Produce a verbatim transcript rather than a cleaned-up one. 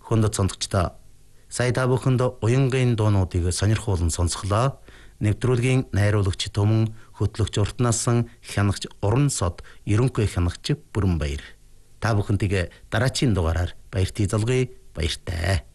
хүнд сонсогчдоо сая та бүхэнд уянгийн дуунуудыг сонирхуулан сонсголоо. Нэвтрүүлгийн найруулагч Түмэн, хөтлөгч Уртнасан, хянагч Уран Сод, ерөнхий хянагч Бүрэн Баяр. Та бүхэнтэйгээ дараачийн дугаараар баяртай залгая. Баяртай.